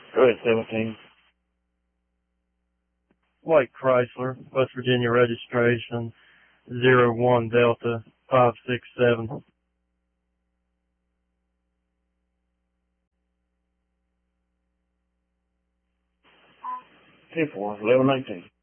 Go ahead, 17. White Chrysler, West Virginia registration, 01 Delta 567. 10-4, 11-19.